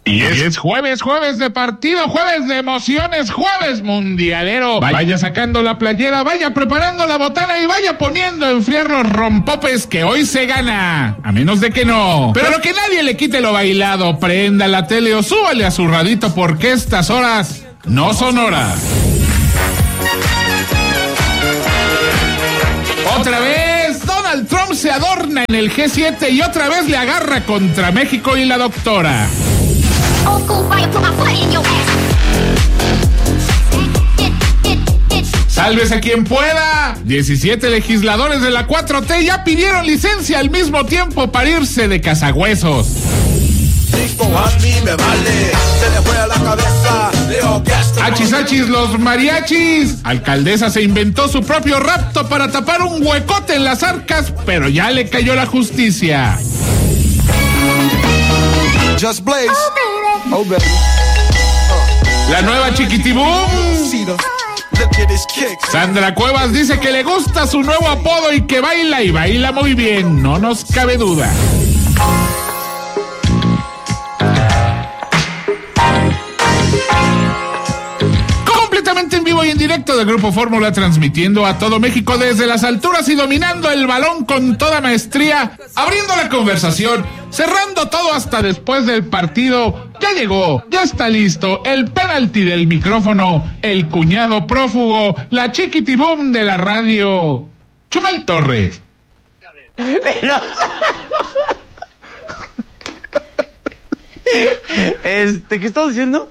Y es jueves de partido, jueves de emociones, jueves mundialero. Vaya sacando la playera, vaya preparando la botana y vaya poniendo a enfriar los rompopes que hoy se gana. A menos de que no. Pero que nadie le quite lo bailado. Prenda la tele o súbale a su radito porque estas horas no son horas. Otra vez, Donald Trump se adorna en el G7 y otra vez le agarra contra México y la doctora. Sálvese quien pueda. 17 legisladores de la 4T ya pidieron licencia al mismo tiempo para irse de cazagüesos. Achis, los mariachis. Alcaldesa se inventó su propio rapto para tapar un huecote en las arcas, pero ya le cayó la justicia. Just Blaze. Oh, baby. La nueva Chiquitibum. Sandra Cuevas dice que le gusta su nuevo apodo y que baila y baila muy bien. No nos cabe duda. Completamente en vivo y en directo del Grupo Fórmula, transmitiendo a todo México desde las alturas y dominando el balón con toda maestría, abriendo la conversación, cerrando todo hasta después del partido. Ya llegó, ya está listo el penalti del micrófono, el cuñado prófugo, la Chiquitibum de la radio, Chumel Torres. ¿Qué estás diciendo?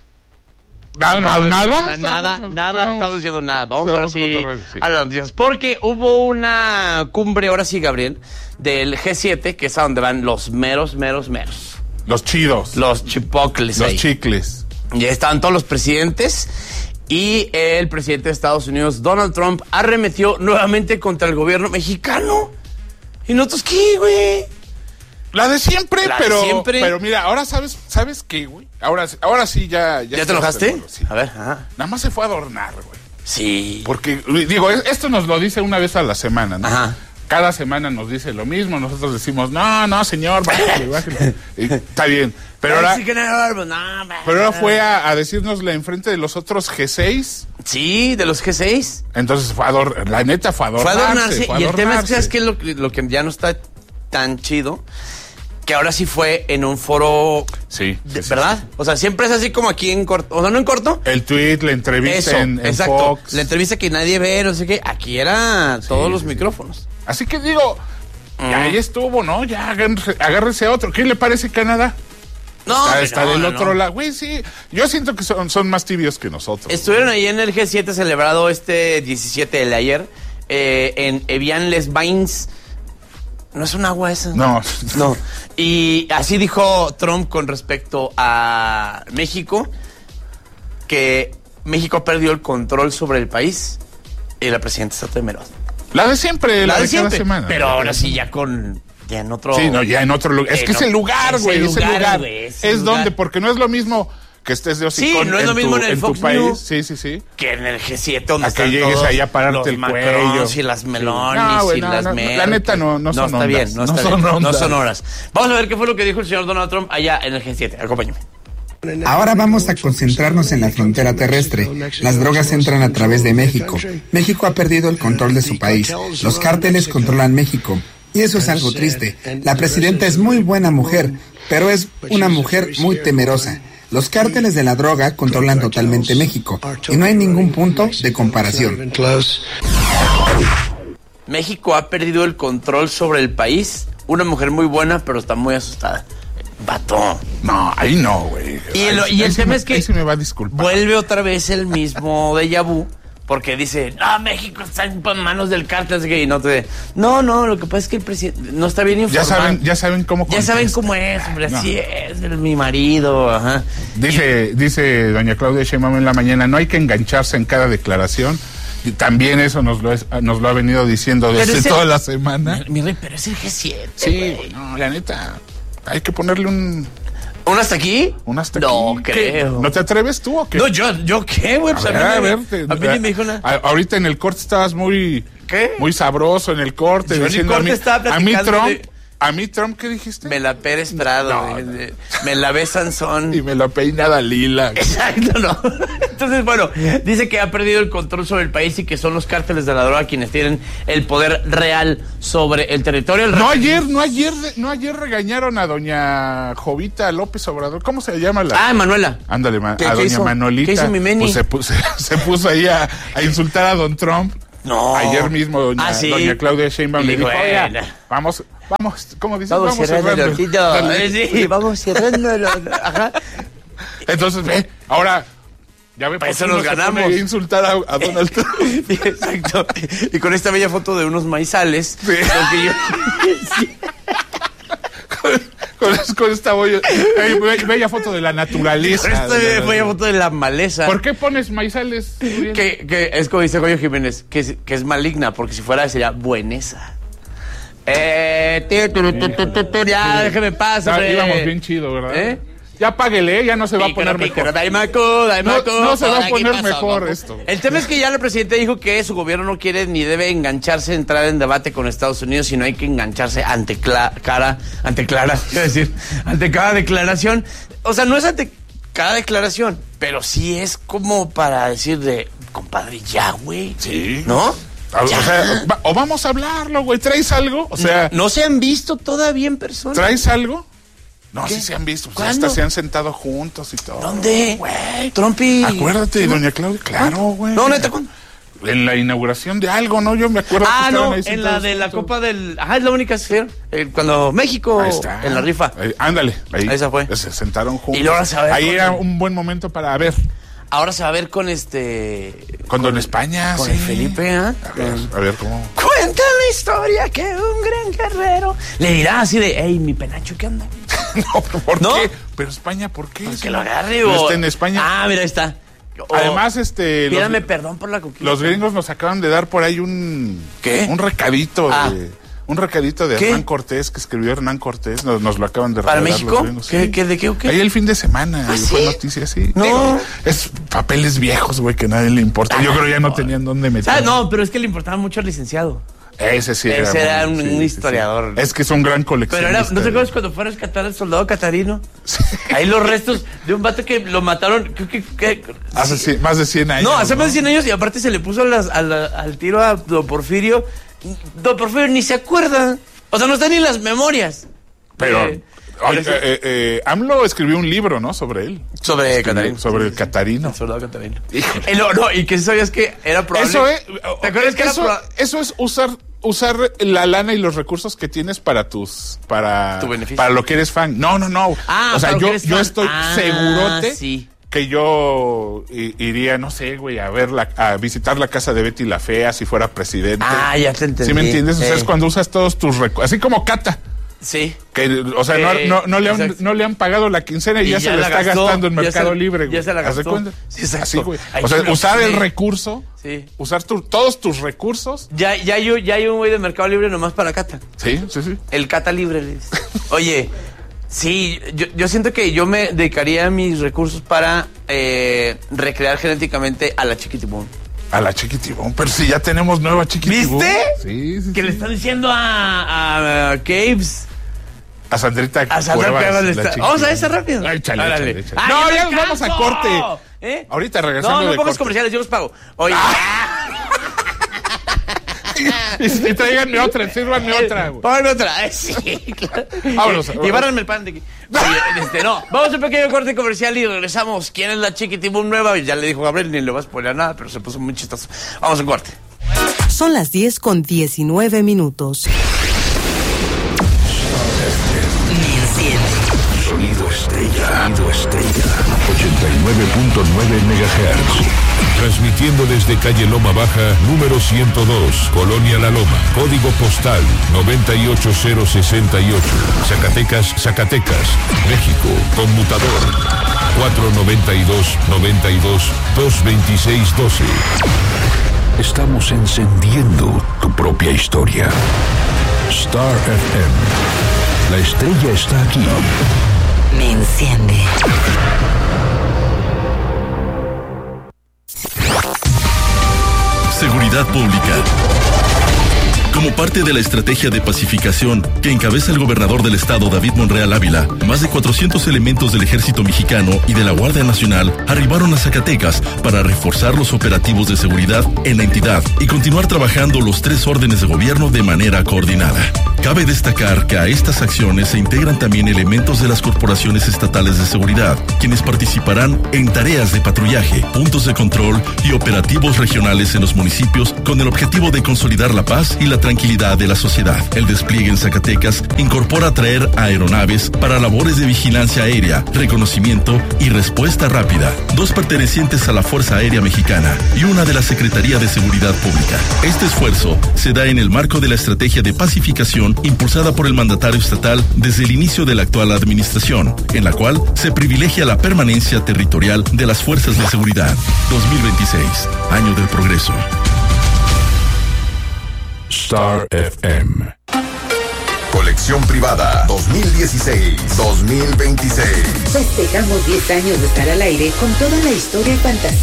Nada, estamos diciendo nada. Vamos a ver si a las noticias. Porque hubo una cumbre, ahora sí, Gabriel, del G7, que es a donde van los meros. Los chidos. Los chipocles. Los ahí. chicles. Ya estaban todos los presidentes. Y el presidente de Estados Unidos, Donald Trump, arremetió nuevamente contra el gobierno mexicano. ¿Y nosotros qué, güey? La de siempre, La pero de siempre. Pero mira, ahora ¿sabes qué, güey? Ahora sí ya ¿Ya te enojaste? Seguro, sí. A ver, ajá. Nada más se fue a adornar, güey. Sí. Porque, digo, esto nos lo dice una vez a la semana, ¿no? Ajá. Cada semana nos dice lo mismo, nosotros decimos, no, señor, bájale. Está bien. Pero ahora fue a decírnosle enfrente de los otros G6. Sí, de los G6. Entonces la neta fue a adornarse. Y el tema es que, ¿sabes qué? Lo que ya no está tan chido, que ahora sí fue en un foro. Sí. ¿Verdad? Sí. O sea, siempre es así como aquí en corto. O sea, no en corto. El tweet, la entrevista en Fox. La entrevista que nadie ve, no sé qué. Aquí era todos los micrófonos. Así que digo, ya estuvo, ¿no? Ya agárrese a otro. ¿Qué le parece Canadá? No, está del otro lado. Güey, sí. Yo siento que son más tibios que nosotros. Estuvieron ahí en el G7 celebrado este 17 de ayer en Evian-les-Bains. ¿No es un agua esa? No. Y así dijo Trump con respecto a México, que México perdió el control sobre el país y la presidenta está temerosa. La de siempre, la de cada semana. Pero ahora sí ya en otro... Sí, no, ya en otro lugar. Es que es el lugar, güey. Es el lugar. Es donde, porque no es lo mismo que estés de hocicón. Sí, no es lo mismo en el Fox News. Sí. Que en el G7 donde están que llegues ahí a pararte el cuello. Y las melones y las Merkel. La neta no son está ondas. Bien, no son horas. Vamos a ver qué fue lo que dijo el señor Donald Trump allá en el G7. Acompáñame. Ahora vamos a concentrarnos en la frontera terrestre. Las drogas entran a través de México. México ha perdido el control de su país. Los cárteles controlan México. Y eso es algo triste. La presidenta es muy buena mujer, pero es una mujer muy temerosa. Los cárteles de la droga controlan totalmente México. Y no hay ningún punto de comparación. México ha perdido el control sobre el país. Una mujer muy buena, pero está muy asustada. Vato. No, ahí no, güey. Y el tema es que se me va a disculpar. Vuelve otra vez el mismo déjà vu, porque dice, México está en manos del cártel. Y no, lo que pasa es que el presidente no está bien informado. Ya saben cómo contesta. Ya saben cómo es, hombre, así es mi marido. Ajá. Dice doña Claudia Sheinbaum en la mañana, no hay que engancharse en cada declaración. Y también eso nos lo ha venido diciendo desde toda la semana. Mi rey, pero es el G7. Sí, no, la neta. Hay que ponerle un hasta aquí? ¿Un hasta no aquí? creo. ¿No te atreves tú o qué? No, yo qué, güey. Pues a ver. A mí me dijo nada. Ahorita en el corte estabas muy... ¿Qué? Muy sabroso en el corte. Yo diciendo en el corte estaba a mí platicando ¿A mí, Trump, qué dijiste? Me la Pérez Prado, No. me la ve Sansón. Y me la peina Dalila. Exacto, ¿no? Entonces, bueno, dice que ha perdido el control sobre el país y que son los cárteles de la droga quienes tienen el poder real sobre el territorio. No ayer regañaron a doña Jovita López Obrador. ¿Cómo se llama la? Manuela. Ándale, ¿Qué a doña hizo? Manolita. ¿Qué hizo mi Meni? Pues se puso ahí a insultar a don Trump. No. Ayer mismo doña Claudia Sheinbaum le dijo, oiga, vamos, ¿cómo dices? Vamos cerrando el ojito. Sí, vamos cerrando. Ajá. Entonces, ve, ahora, ya ve, Para por eso qué nos no se ganamos. pone a insultar a Donald Trump. Exacto. Y con esta bella foto de unos maizales. Sí. Con esta bella foto de la naturaleza. Con esta bella foto de la maleza. ¿Por qué pones maizales? Que es como dice Goyo Jiménez, que es maligna, porque si fuera sería buenesa. Ya, déjeme pasar. Íbamos bien chido, ¿verdad? Ya páguele, ya no se va a poner mejor. No se va a poner mejor esto. El tema es que ya el presidente dijo que su gobierno no quiere ni debe engancharse, entrar en debate con Estados Unidos, sino hay que engancharse ante cada declaración. O sea, no es ante cada declaración, pero sí es como para decir de, compadre, ya, güey. Sí. ¿No? O sea, o vamos a hablarlo, güey. ¿Traes algo? O sea, no se han visto todavía en persona. ¿traes algo? No, ¿Qué? sí se han visto. Pues ¿Cuándo? hasta se han sentado juntos y todo. ¿Dónde? Güey. Trump y... Acuérdate de doña Claudia. Claro, güey. No, neta, ¿cuándo? En la inauguración de algo, ¿no? Yo me acuerdo que estaban ahí en la sentados de la juntos. Copa del... es la única que cuando México, Ahí está. en la rifa. Ándale, ahí. Esa fue. Se sentaron juntos. Y luego se va a ver ahí con era el- un buen momento para ver. Ahora se va a ver con Con Don España, con sí. el Felipe, ¿ah? A ver cómo. Cuenta la historia que un gran guerrero le dirá así de, hey, mi penacho, ¿qué onda? No, pero ¿por ¿No? qué? Pero España, ¿por qué? Que lo agarre, No o... está en España. Ah, mira, ahí está. Además, Pídame perdón por la conquista. los gringos nos acaban de dar por ahí un... ¿Qué? Un recadito Ah. un recadito de ¿Qué? Hernán Cortés, que escribió Hernán Cortés, nos lo acaban de ¿Para regalar México? los gringos, sí. ¿De qué o qué? Ahí el fin de semana, ¿Ah, fue sí? noticia, sí. No. Digo, es papeles viejos, güey, que a nadie le importa. Yo creo ya no tenían dónde meter. No, pero es que le importaba mucho al licenciado. Ese sí era. Ese era muy- un historiador. Sí. Es que es un gran Pero coleccionista. era, ¿no te acuerdas cuando fue a rescatar al soldado catarino? Ahí los restos de un vato que lo mataron, Hace más de 100 años. No, hace más de 100 años y aparte se le puso al tiro a Don Porfirio. Don Porfirio ni se acuerda. O sea, no está ni en las memorias. Pero... AMLO escribió un libro, ¿no? Sobre él. Sobre Catarino. Sobre el Catarino. El soldado catarino. Híjole. No, y que sabías que era probable. ¿Te acuerdas que eso es usar la lana y los recursos que tienes para tu beneficio. Para lo que eres fan. No. O sea, yo estoy segurote sí. que yo iría, no sé, güey, a visitar la casa de Betty la Fea si fuera presidente. Ya te entendí. ¿Sí me entiendes? O sea, es cuando usas todos tus recursos. Así como Cata. Sí. Que, o sea, no le han pagado la quincena y ya se la está gastando en Mercado Libre, güey. Ya se la gastó. ¿Haz de cuenta? Sí, exacto. Así, güey. Ay, O sea, no usar sé. el recurso, usar todos tus recursos. Ya hay un güey de Mercado Libre nomás para Cata. Sí. El Cata Libre, le dice. Oye, sí, yo siento que yo me dedicaría mis recursos para recrear genéticamente a la Chiquitibón. A la Chiquitibón, pero si ya tenemos nueva Chiquitibón. ¿Viste? Sí. Que le están diciendo a Caves. A Sandrita Cuevas le está... Vamos a esa rápido. Ay, échale. Ah, No, ya me nos vamos a canso. corte. Ahorita regresando No de pongas corte. comerciales, yo los pago. Oye, Y tráiganme otra, sírvanme otra, güey. Pónganme otra. Sí, claro. Vámonos. Y bárranme el pan de aquí. Oye, no. Vamos a un pequeño corte comercial y regresamos. ¿Quién es la Chiquitibum nueva? Ya le dijo Gabriel, ni le vas a spoiler nada, pero se puso muy chistoso. Vamos a un corte. Son las 10:19. Sonido estrella. 89.9 MHz. Transmitiendo desde calle Loma Baja, número 102, Colonia La Loma, código postal 98068, Zacatecas, México, conmutador 492-92-226-12. Estamos encendiendo tu propia historia. Star FM. La estrella está aquí. Me enciende. Seguridad Pública. Como parte de la estrategia de pacificación que encabeza el gobernador del estado, David Monreal Ávila, más de 400 elementos del Ejército Mexicano y de la Guardia Nacional arribaron a Zacatecas para reforzar los operativos de seguridad en la entidad y continuar trabajando los 3 órdenes de gobierno de manera coordinada. Cabe destacar que a estas acciones se integran también elementos de las corporaciones estatales de seguridad, quienes participarán en tareas de patrullaje, puntos de control y operativos regionales en los municipios con el objetivo de consolidar la paz y la tranquilidad de la sociedad. El despliegue en Zacatecas incorpora traer aeronaves para labores de vigilancia aérea, reconocimiento y respuesta rápida, 2 pertenecientes a la Fuerza Aérea Mexicana y una de la Secretaría de Seguridad Pública. Este esfuerzo se da en el marco de la estrategia de pacificación impulsada por el mandatario estatal desde el inicio de la actual administración, en la cual se privilegia la permanencia territorial de las fuerzas de seguridad. 2026, año del progreso. Star FM. Colección privada 2016-2026. Festejamos 10 años de estar al aire con toda la historia y fantasía